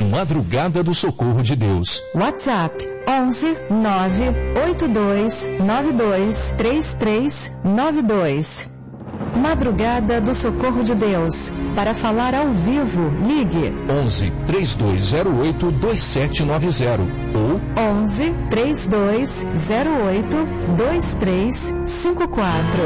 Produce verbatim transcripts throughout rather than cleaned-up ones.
Madrugada do Socorro de Deus. WhatsApp onze nove oito dois nove dois três três nove dois. Madrugada do Socorro de Deus. Para falar ao vivo, ligue onze três dois zero oito dois sete nove zero ou onze três dois zero oito dois três cinco quatro.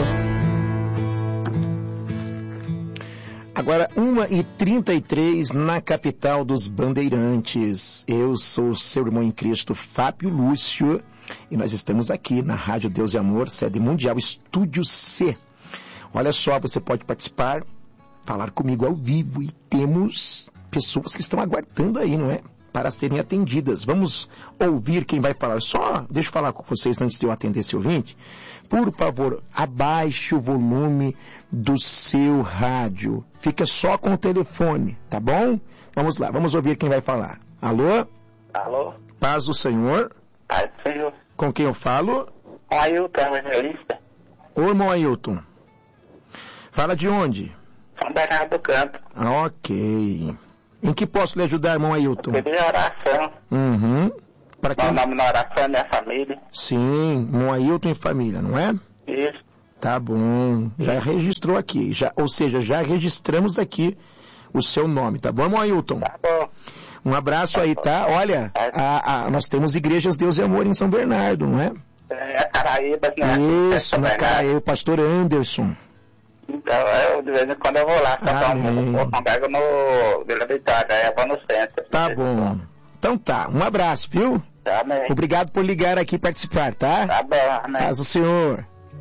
Agora, uma e trinta e três na capital dos Bandeirantes. Eu sou seu irmão em Cristo, Fábio Lúcio, e nós estamos aqui na Rádio Deus e Amor, sede mundial, Estúdio C. Olha só, você pode participar, falar comigo ao vivo, e temos pessoas que estão aguardando aí, não é? Para serem atendidas. Vamos ouvir quem vai falar. Só, deixa eu falar com vocês antes de eu atender esse ouvinte. Por favor, abaixe o volume do seu rádio. Fica só com o telefone, tá bom? Vamos lá, vamos ouvir quem vai falar. Alô? Alô? Paz do Senhor. Paz do Senhor. Com quem eu falo? Com Ailton, evangelista. Ô, irmão Ailton. Fala de onde? São Bernardo do Campo. Ok. Em que posso lhe ajudar, irmão Ailton? Pedir oração. Uhum. Para quem... Meu nome na oração é minha família. Sim, irmão Ailton e família, não é? Isso. Tá bom. Já registrou aqui. Já, ou seja, já registramos aqui o seu nome, tá bom, irmão Ailton? Tá bom. Um abraço aí, tá? Olha, a, a, nós temos igrejas Deus e Amor em São Bernardo, não é? É a Caraíba, né? Isso, na Caraíba, o pastor Anderson. Então, eu, de vez em quando eu vou lá, cantar um pouco, eu congrego no Vila Vitória, aí eu vou no centro. Tá bom. Então tá, um abraço, viu? Tá, amém. Obrigado por ligar aqui e participar, tá? Tá bom, amém. Paz do Senhor.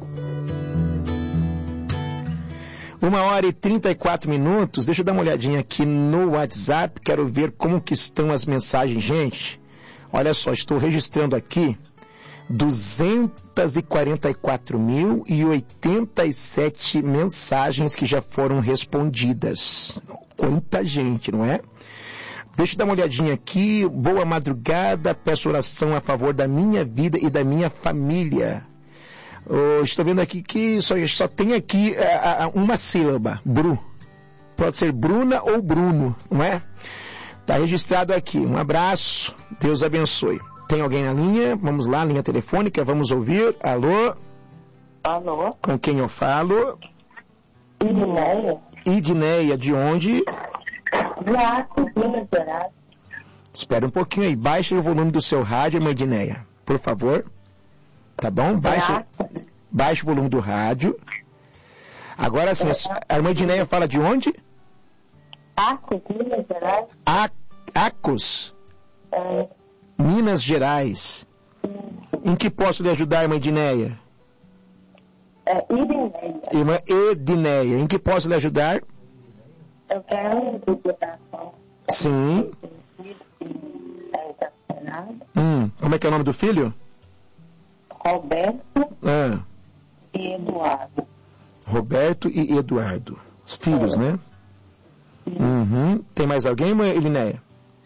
Uma hora e trinta e quatro minutos, deixa eu dar uma olhadinha aqui no WhatsApp, quero ver como que estão as mensagens, gente. Olha só, estou registrando aqui duzentas e quarenta e quatro mil e oitenta e sete mensagens que já foram respondidas. Quanta gente, não é? Deixa eu dar uma olhadinha aqui. Boa madrugada, peço oração a favor da minha vida e da minha família. Oh, estou vendo aqui que só, só tem aqui uh, uh, uma sílaba, Bru. Pode ser Bruna ou Bruno, não é? Está registrado aqui. Um abraço, Deus abençoe. Tem alguém na linha? Vamos lá, linha telefônica, vamos ouvir. Alô? Alô? Com quem eu falo? Idneia. Idneia, de onde? De Acre, Minas Gerais. Espera um pouquinho aí, baixe o volume do seu rádio, irmã Idneia, por favor. Tá bom? Baixe, baixe o volume do rádio. Agora sim, a irmã Idneia fala de onde? Acre, Minas Gerais. A, Acos? É. Minas Gerais. Em que posso lhe ajudar, irmã Edneia? É Idneia. Irmã Edneia, em que posso lhe ajudar? Eu quero divulgação. Sim. Hum, como é que é o nome do filho? Roberto ah. e Eduardo. Roberto e Eduardo. Os filhos, é. né? Uhum. Tem mais alguém, irmã Edneia?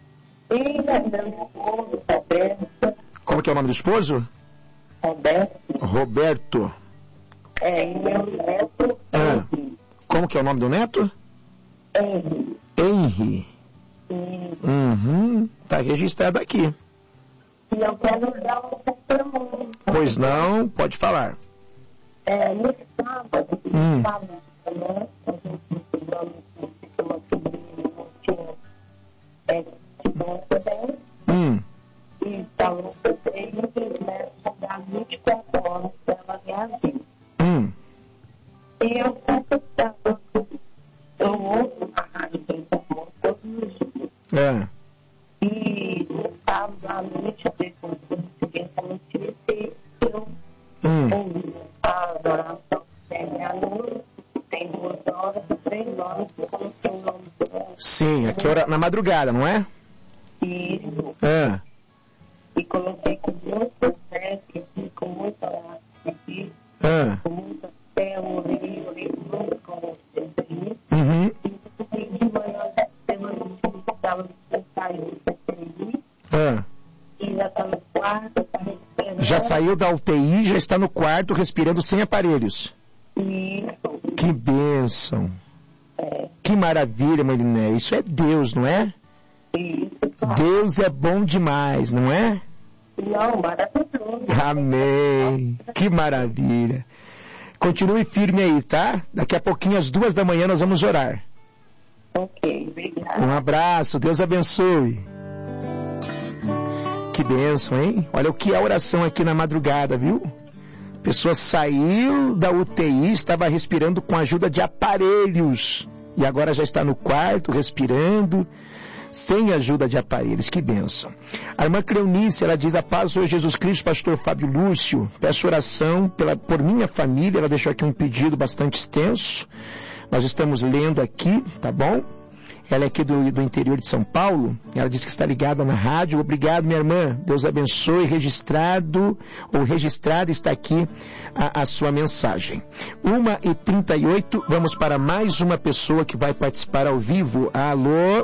Como que é o nome do esposo? Roberto. Roberto. É, e meu neto. Ah. Como que é o nome do neto? Henry. Henry. Sim. Uhum. Tá registrado aqui. E eu quero dar um testemunho. Pois não, pode falar. É, no sábado, hum. sábado, né? A gente estudamos uma sobrinha, tinha. É, Hum. E estava no P T I e eles dar vinte e quatro horas para ela reagir. Hum. E eu pensava, eu ouço a rádio Deus e Amor todos os dias. É. E no sábado à noite, depois do seguinte a notícia, eu hum. ouvi a adoração tem meia-noite, tem duas horas e três horas, eu coloquei o nome do. Sim, aqui hora, na madrugada, não é? Isso. É. E coloquei com Deus sucesso, aqui, com muita oração aqui, é. com muita fé, orei, orei muito com vocês aí. Uhum. E de manhã da semana eu estava saindo do P T I, é. e já está no quarto, está respirando. Já saiu da U T I, já está no quarto, respirando sem aparelhos. Isso. Que bênção. É. Que maravilha, Mariné. Isso é Deus, não é? Isso, claro. Deus é bom demais, não é? Não, maravilhoso. Amém. Que maravilha. Continue firme aí, tá? Daqui a pouquinho, às duas da manhã, nós vamos orar. Ok, obrigada. Um abraço, Deus abençoe. Que bênção, hein? Olha o que é a oração aqui na madrugada, viu? A pessoa saiu da U T I, estava respirando com a ajuda de aparelhos. E agora já está no quarto, respirando, sem ajuda de aparelhos. Que bênção. A irmã Cleonice, ela diz: a paz do Senhor Jesus Cristo, pastor Fábio Lúcio. Peço oração pela, por minha família. Ela deixou aqui um pedido bastante extenso. Nós estamos lendo aqui, tá bom? Ela é aqui do, do interior de São Paulo. Ela diz que está ligada na rádio. Obrigado, minha irmã. Deus abençoe. Registrado, ou registrada está aqui a, a sua mensagem. uma e trinta e oito, vamos para mais uma pessoa que vai participar ao vivo. Alô?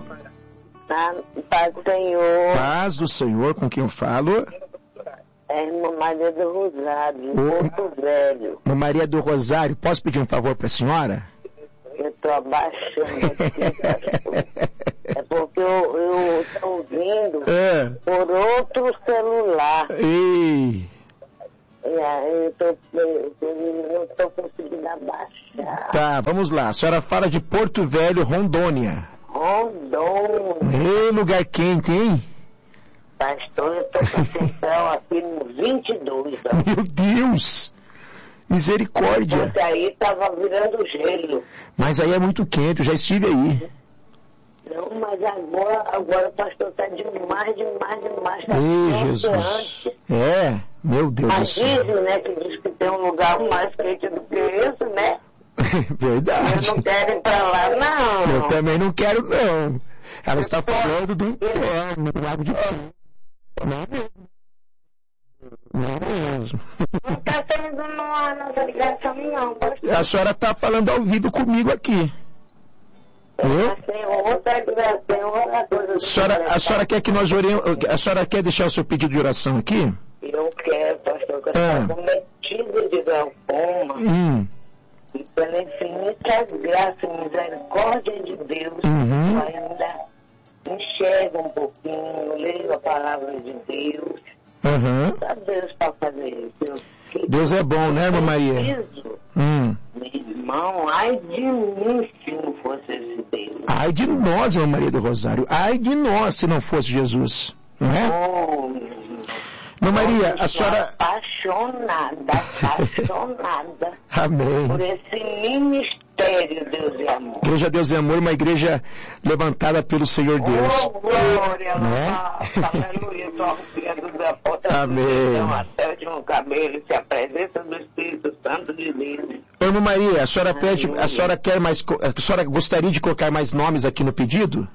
Paz do Senhor. Paz do Senhor, com quem eu falo? É a irmã Maria do Rosário, de Ô, Porto Velho. Irmã Maria do Rosário, posso pedir um favor para a senhora? Eu estou abaixando aqui, pastor. É porque eu estou ouvindo É. por outro celular. Ei. E aí eu, tô, eu não estou conseguindo abaixar. Tá, vamos lá. A senhora fala de Porto Velho, Rondônia. Rondônia. Ei, lugar quente, hein? Pastor, eu estou com atenção aqui no vinte e dois. Ó. Meu Deus! Misericórdia! Porque aí estava virando gelo. Mas aí é muito quente, eu já estive aí. Não, mas agora, agora o pastor está demais, demais, demais. Tá Ei, Jesus! antes. É, meu Deus do Mas céu. dizem, né, que diz que tem um lugar mais quente do que esse, né? Verdade. Eu não quero ir pra lá, não. Eu também não quero, não. Ela está falando do inferno, do lago de fogo. Não é mesmo. Não é mesmo. Não está saindo na nossa ligação, não, pastor. A senhora está falando ao vivo comigo aqui. Viu? Mas tem outra ligação, tem outra coisa. A senhora, a senhora quer que nós oremos? A senhora quer deixar o seu pedido de oração aqui? Eu quero, pastor, que eu Ah. estou cometido de glaucoma. Hum. E pela infinita graça e misericórdia de Deus, Uhum. eu ainda enxergo um pouquinho, leio a palavra de Deus. Aham. Só Deus para fazer isso. Eu- Deus é bom, né, irmã Maria? Preciso, Hum. meu irmão, ai de mim se não fosse esse Deus. Ai de nós, irmã Maria do Rosário. Ai de nós se não fosse Jesus. Não é? Oh, meu irmão. Irmã Maria, Eu a sou senhora... apaixonada, apaixonada Amém. por esse ministério, Deus e amor. Igreja Deus e Amor, uma igreja levantada pelo Senhor Deus. Oh, glória, Né? nossa, aleluia, só o da porta Amém. até o último cabelo, se a presença do Espírito Santo de Deus. Irmã Maria, a senhora pede, a senhora quer mais, co- a senhora gostaria de colocar mais nomes aqui no pedido?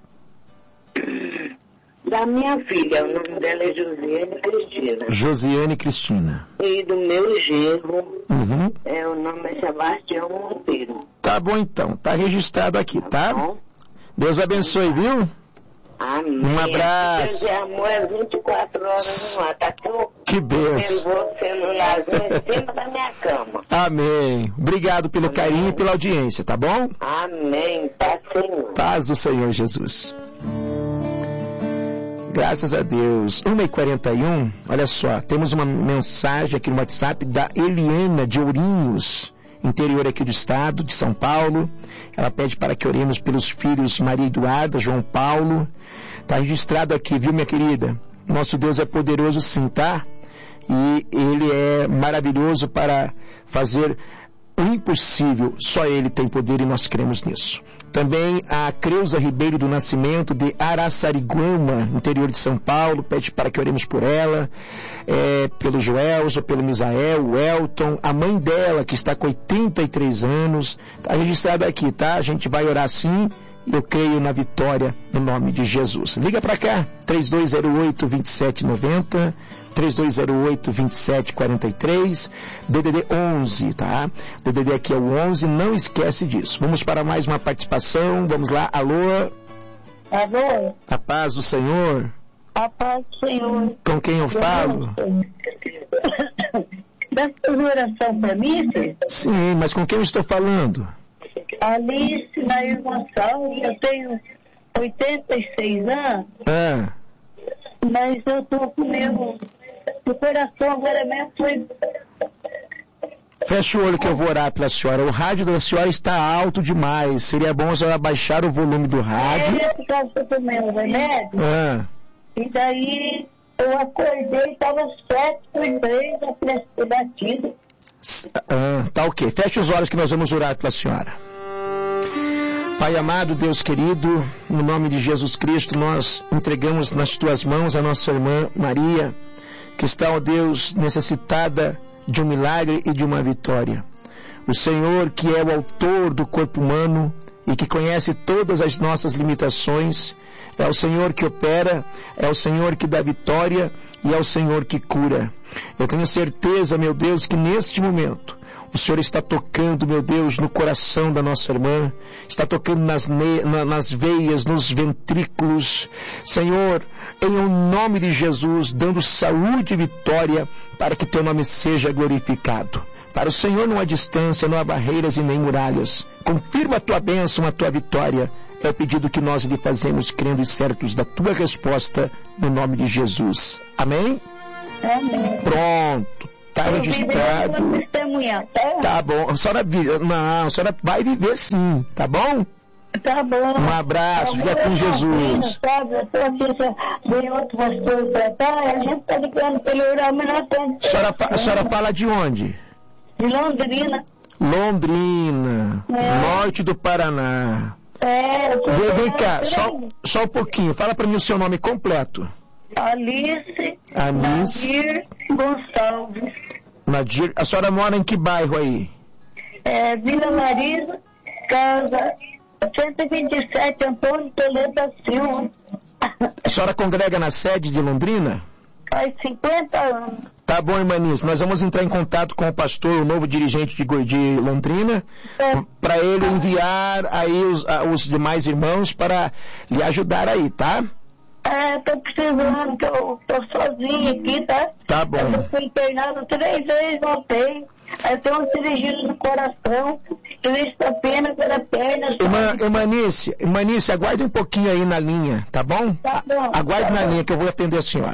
Da minha filha, o nome dela é Josiane Cristina. Josiane Cristina. E do meu genro, Uhum. é, o nome é Sebastião Monteiro. Tá bom então, tá registrado aqui, tá? Bom? Deus abençoe, viu? Amém. Um abraço. Deus e amor é vinte e quatro horas no ar. Tá aqui o Que meu benção. celularzinho em cima da minha cama. Amém. Obrigado pelo Amém. carinho e pela audiência, tá bom? Amém. Tá, Senhor. Paz do Senhor Jesus. Graças a Deus. uma e quarenta e um, olha só, temos uma mensagem aqui no WhatsApp da Eliana de Ourinhos, interior aqui do estado de São Paulo. Ela pede para que oremos pelos filhos Maria Eduarda, João Paulo. Está registrado aqui, viu, minha querida? Nosso Deus é poderoso sim, tá? E Ele é maravilhoso para fazer o impossível. Só Ele tem poder e nós cremos nisso. Também a Creuza Ribeiro do Nascimento, de Araçariguama, interior de São Paulo, pede para que oremos por ela, é, pelo Joelso, pelo Misael, o Elton, a mãe dela, que está com oitenta e três anos, está registrado aqui, tá? A gente vai orar sim, e eu creio na vitória, no nome de Jesus. Liga para cá, três dois zero oito, dois sete nove zero, três dois zero oito, dois sete quatro três, D D D onze, tá? D D D aqui é o onze, não esquece disso. Vamos para mais uma participação, vamos lá, alô? Alô? A paz do Senhor, A paz do Senhor. com quem eu falo? Dá sua oração para mim, filho? Sim, mas com quem eu estou falando? Alice na emoção, eu tenho oitenta e seis anos, Ah, mas eu tô com mesmo. O coração agora mesmo foi. fecha o olho que eu vou orar pela senhora. O rádio da senhora está alto demais. Seria bom a senhora baixar o volume do rádio. É, por causa que eu tomei um remédio. Ah, E daí eu acordei, estava sete por três, a pressão batida. ah, tá ok. Feche os olhos que nós vamos orar pela senhora. Pai amado, Deus querido, no nome de Jesus Cristo, nós entregamos nas tuas mãos a nossa irmã Maria, que está, ó Deus, necessitada de um milagre e de uma vitória. O Senhor, que é o autor do corpo humano e que conhece todas as nossas limitações, é o Senhor que opera, é o Senhor que dá vitória e é o Senhor que cura. Eu tenho certeza, meu Deus, que neste momento o Senhor está tocando, meu Deus, no coração da nossa irmã, está tocando nas, ne- na- nas veias, nos ventrículos. Senhor, em o nome de Jesus, dando saúde e vitória para que teu nome seja glorificado. Para o Senhor não há distância, não há barreiras e nem muralhas. Confirma a tua bênção, a tua vitória. É o pedido que nós lhe fazemos, crendo e certos da tua resposta, no nome de Jesus. Amém? Amém. Pronto. Está registrado. Eu vou testemunhar, tá? Tá bom. A senhora, vi- não, a senhora vai viver sim, tá bom? Tá bom. Um abraço, fica com Jesus. Sabe, eu tô aqui, se vem outro pastor pra cá, a gente tá ligando pra ele orar, mas não atende. A senhora, fa- a senhora fala de onde? De Londrina. Londrina, É. norte do Paraná. É, eu tô Vem, vem falando cá, pra só, ele. só um pouquinho. Fala para mim o seu nome completo. Alice Alice Nadir Gonçalves. Nadir. A senhora mora em que bairro aí? É, Vila Marisa, casa cento e vinte e sete, Antônio Toledo da Silva. A senhora congrega na sede de Londrina? Faz cinquenta anos. Tá bom, irmã Nice. Nós vamos entrar em contato com o pastor, o novo dirigente de, Goi- de Londrina, É. para ele enviar aí os, a- os demais irmãos para lhe ajudar aí, tá? É, tô precisando, que eu tô sozinha aqui, tá? Tá bom. Eu fui internada três vezes, voltei. Aí tem uma cirurgia no coração, crista pena pela perna. Irmã, irmã Nice, irmã Nice, aguarde um pouquinho aí na linha, tá bom? Tá bom. A- Aguarde Tá na bom. linha que eu vou atender a senhora.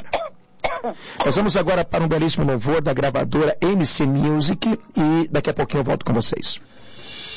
Nós vamos agora para um belíssimo louvor da gravadora M C Music e daqui a pouquinho eu volto com vocês.